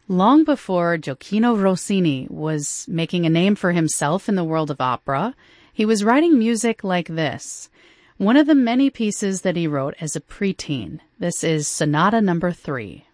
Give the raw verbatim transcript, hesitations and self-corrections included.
Long before Gioacchino Rossini was making a name for himself in the world of opera, he was writing music like this. One of the many pieces that he wrote as a preteen. This is Sonata Number Three.